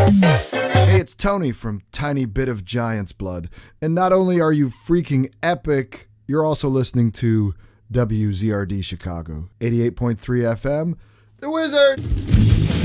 Hey, it's Tony from Tiny Bit of Giant's Blood. And not only are you freaking epic, you're also listening to WZRD Chicago, 88.3 FM, The Wizard.